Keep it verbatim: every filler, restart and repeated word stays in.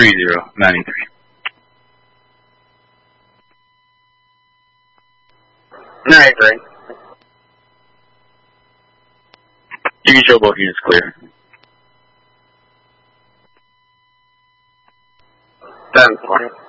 three zero ninety-three. I agree. You can show both units clear. Ten twenty.